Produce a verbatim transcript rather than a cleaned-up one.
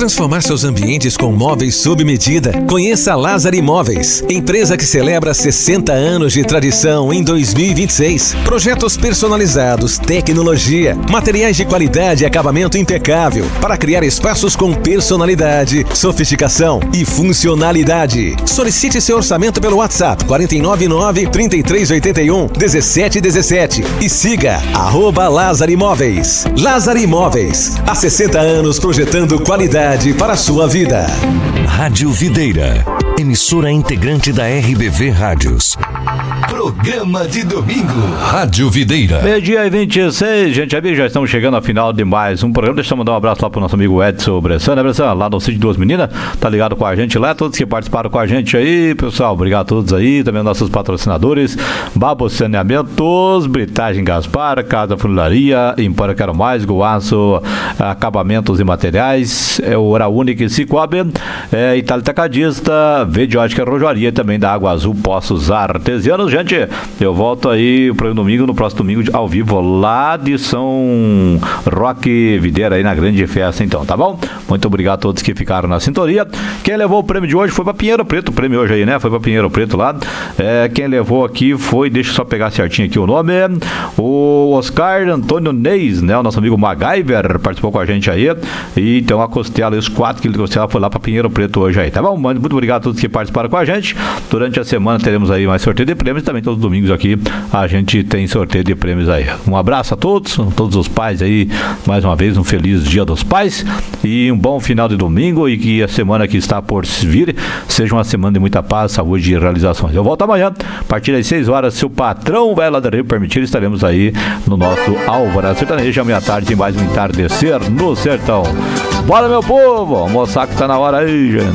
transformar seus ambientes com móveis sob medida? Conheça a Lázaro Imóveis, empresa que celebra sessenta anos de tradição em dois mil e vinte e seis. Projetos personalizados, tecnologia, materiais de qualidade e acabamento impecável para criar espaços com personalidade, sofisticação e funcionalidade. Solicite seu orçamento pelo WhatsApp quatro nove nove, três três oito um, um sete um sete e siga arroba Lázaro Imóveis. Lázaro Imóveis, há sessenta anos projetando qualidade para a sua vida. Rádio Videira, emissora integrante da R B V Rádios. Programa de domingo. Rádio Videira. Meio-dia e vinte e seis, gente amiga, já estamos chegando ao final de mais um programa. Deixa eu mandar um abraço lá pro nosso amigo Edson Bressan, né, Bressan? Lá no Sítio Duas Meninas, tá ligado com a gente lá, todos que participaram com a gente aí, pessoal, obrigado a todos aí, também nossos patrocinadores, Babo Saneamentos, Britagem Gaspar, Casa Funilaria, Empório Quero Mais, Goaço, Acabamentos e Materiais, é o Hora Única e Cicobi, é, Itália Tacadista, Vediótica Rojoaria, também da Água Azul, Poços Artesianos. Gente, eu volto aí pro domingo, no próximo domingo, ao vivo, lá de São Roque Videira, aí na grande festa, então, tá bom? Muito obrigado a todos que ficaram na sintonia. Quem levou o prêmio de hoje foi pra Pinheiro Preto, o prêmio hoje aí, né? Foi pra Pinheiro Preto lá. É, quem levou aqui foi, deixa eu só pegar certinho aqui o nome, o Oscar Antônio Neis, né? O nosso amigo MacGyver participou com a gente aí. E então a costela, os quatro quilos de costela foi lá pra Pinheiro Preto hoje aí, tá bom? Muito obrigado a todos que participaram com a gente. Durante a semana teremos aí mais sorteio de prêmios, também todos os domingos aqui a gente tem sorteio de prêmios aí. Um abraço a todos, todos os pais aí, mais uma vez um feliz Dia dos Pais e um bom final de domingo, e que a semana que está por vir seja uma semana de muita paz, saúde e realizações. Eu volto amanhã, a partir das seis horas, se o patrão vai lá da Rio permitir, estaremos aí no nosso Alvorada Sertaneja. Amanhã à tarde tem mais um Entardecer no Sertão. Bora, meu povo, almoçar que tá na hora aí, gente.